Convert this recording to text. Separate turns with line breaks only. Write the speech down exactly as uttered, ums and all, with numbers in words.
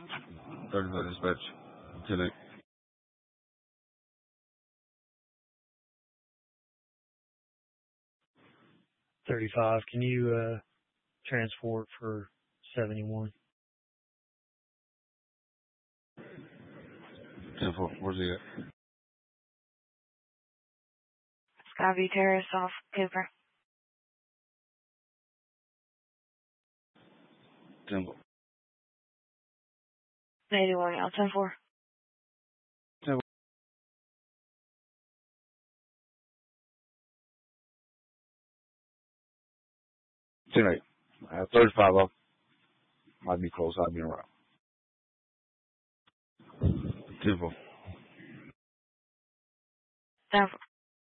thirty-five dispatch. ten eight.
thirty-five. Can you uh, transport for seventy-one?
ten four. Where's he at?
Skyview Terrace off Cooper.
ten four.
eighty-one, y'all. ten four.
ten four. ten eight. I have thirty-five off. Might be close. I'll be around. ten four.
ten four.